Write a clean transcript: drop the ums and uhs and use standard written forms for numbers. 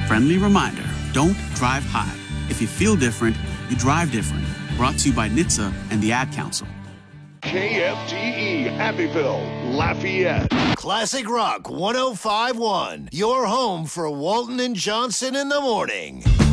Friendly reminder, don't drive high. If you feel different, you drive different. Brought to you by NHTSA and the Ad Council. KFTE, Abbeville, Lafayette. Classic Rock 105.1, your home for Walton and Johnson in the morning.